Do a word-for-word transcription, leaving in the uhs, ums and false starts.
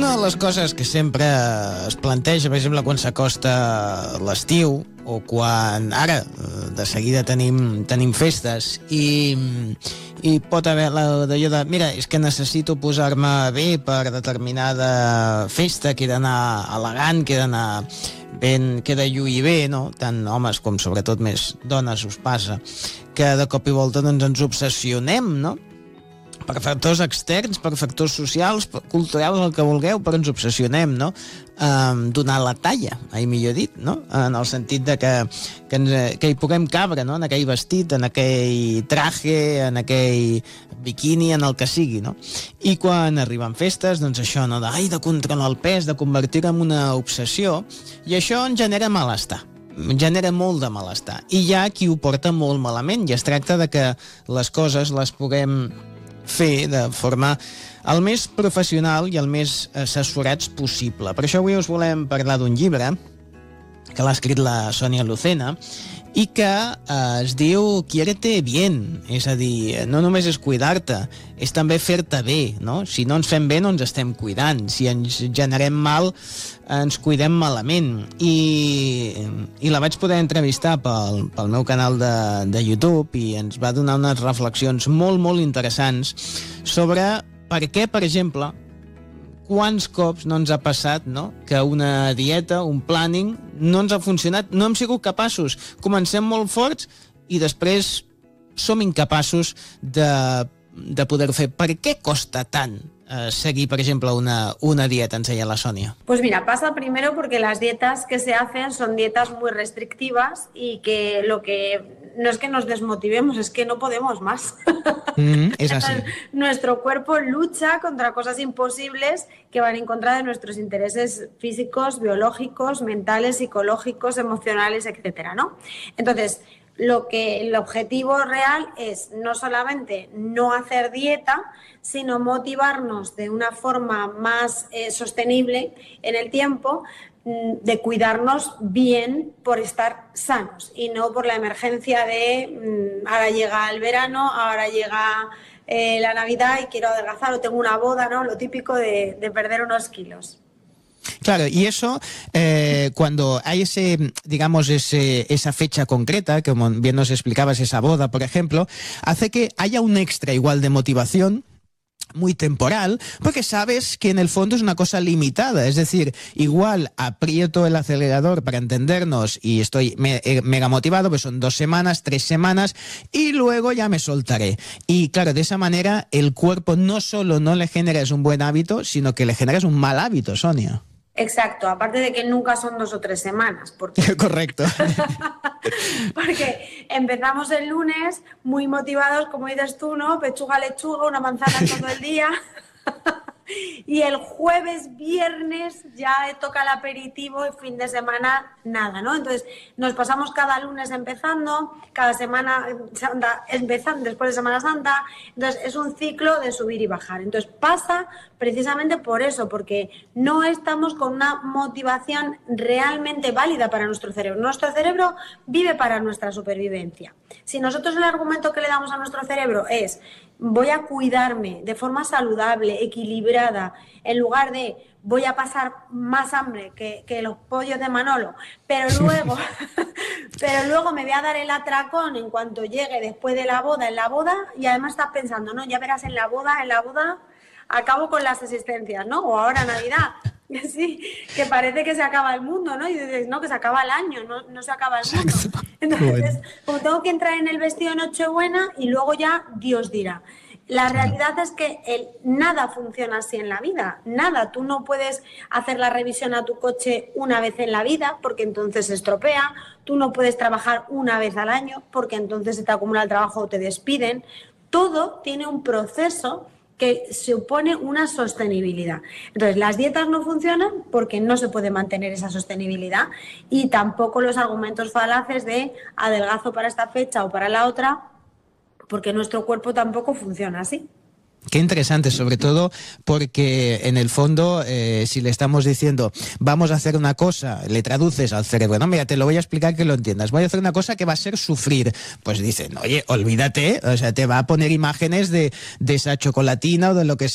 Una de les coses que sempre es planteja, per exemple, quan s'acosta l'estiu o quan ara de seguida tenim, tenim festes i, i pot haver d'allò de mira, és que necessito posar-me bé per determinada festa, que he d'anar elegant, que he d'anar ben, que he de lluir bé, no? Tant homes com sobretot més dones us passa, que de cop i volta doncs, ens obsessionem, no? Per factors externs, per factors socials, culturals, el que vulgueu, però ens obsessionem, no? Um, donar la talla, ai, millor dit, no? En el sentit de que, que, ens, que hi puguem cabre, no? En aquell vestit, en aquell traje, en aquell biquini, en el que sigui, no? I quan arriben festes, doncs això, no? De, ai, de controlar el pes, de convertir-ho en una obsessió, i això ens genera malestar. genera molt de malestar. I hi ha qui ho porta molt malament, i es tracta de que les coses les puguem fer de forma el més professional i el més assessorats possible. Per això avui us volem parlar d'un llibre que l'ha escrit la Sònia Lucena i que eh, es diu Quiérete bien, és a dir, no només és cuidar-te, és també fer-te bé, no? Si no ens fem bé no ens estem cuidant, si ens generem mal ens cuidem malament. I, i la vaig poder entrevistar pel, pel meu canal de, de YouTube i ens va donar unes reflexions molt, molt interessants sobre per què, per exemple, quants cops no ens ha passat, no? Que una dieta, un planning, no ens ha funcionat, no hem sigut capaços. Comencem molt forts i després som incapaços de, de poder-ho fer. Per què costa tant eh, seguir, per ejemplo, una, una dieta, enseña la Sonia? Pues mira, pasa primero porque las dietas que se hacen son dietas muy restrictivas y que lo que no es que nos desmotivemos, es que no podemos más. Mm, es así. Nuestro cuerpo lucha contra cosas imposibles que van en contra de nuestros intereses físicos, biológicos, mentales, psicológicos, emocionales, etcétera, ¿no? Entonces, lo que el objetivo real es no solamente no hacer dieta, sino motivarnos de una forma más eh, sostenible en el tiempo, de cuidarnos bien por estar sanos y no por la emergencia de ahora llega el verano, ahora llega eh, la Navidad y quiero adelgazar o tengo una boda, ¿no? Lo típico de, de perder unos kilos. Claro, y eso, eh, cuando hay ese, digamos, ese, esa fecha concreta, como bien nos explicabas, esa boda, por ejemplo, hace que haya un extra igual de motivación muy temporal, porque sabes que en el fondo es una cosa limitada, es decir, igual aprieto el acelerador para entendernos y estoy me, eh, mega motivado, pues son dos semanas, tres semanas y luego ya me soltaré. Y claro, de esa manera el cuerpo no solo no le generas un buen hábito, sino que le generas un mal hábito, Sonia. Exacto, aparte de que nunca son dos o tres semanas. Porque... Correcto. Porque empezamos el lunes muy motivados, como dices tú, ¿no? Pechuga, lechuga, una manzana todo el día. Y el jueves, viernes ya toca el aperitivo y fin de semana nada, ¿no? Entonces nos pasamos cada lunes empezando, cada semana santa empezando después de Semana Santa, entonces es un ciclo de subir y bajar. Entonces pasa precisamente por eso, porque no estamos con una motivación realmente válida para nuestro cerebro. Nuestro cerebro vive para nuestra supervivencia. Si nosotros el argumento que le damos a nuestro cerebro es voy a cuidarme de forma saludable, equilibrada, en lugar de voy a pasar más hambre que, que los pollos de Manolo, pero luego, pero luego me voy a dar el atracón en cuanto llegue después de la boda, en la boda, y además estás pensando, no, ya verás en la boda, en la boda acabo con las asistencias, ¿no? O ahora Navidad. Sí, que parece que se acaba el mundo, ¿no? Y dices, no, que se acaba el año, no, no se acaba el mundo. Entonces, como tengo que entrar en el vestido de Nochebuena y luego ya Dios dirá. La realidad es que el, nada funciona así en la vida, nada. Tú no puedes hacer la revisión a tu coche una vez en la vida porque entonces se estropea. Tú no puedes trabajar una vez al año porque entonces se te acumula el trabajo o te despiden. Todo tiene un proceso que supone una sostenibilidad. Entonces, las dietas no funcionan porque no se puede mantener esa sostenibilidad y tampoco los argumentos falaces de adelgazo para esta fecha o para la otra, porque nuestro cuerpo tampoco funciona así. Qué interesante, sobre todo porque en el fondo, eh, si le estamos diciendo vamos a hacer una cosa, le traduces al cerebro, no, mira, te lo voy a explicar que lo entiendas, voy a hacer una cosa que va a ser sufrir, pues dicen, oye, olvídate, o sea, te va a poner imágenes de, de esa chocolatina o de lo que